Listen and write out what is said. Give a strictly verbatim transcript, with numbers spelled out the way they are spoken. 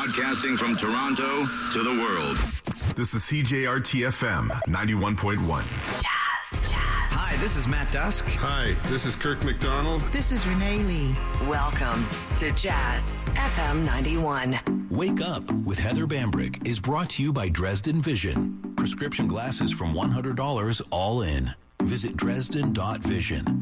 Broadcasting from Toronto to the world. This is C J R T F M ninety-one point one. Jazz, jazz. Hi, this is Matt Dusk. Hi, this is Kirk McDonald. This is Renee Lee. Welcome to Jazz F M ninety-one. Wake Up with Heather Bambrick is brought to you by Dresden Vision. Prescription glasses from one hundred dollars all in. Visit Dresden dot vision.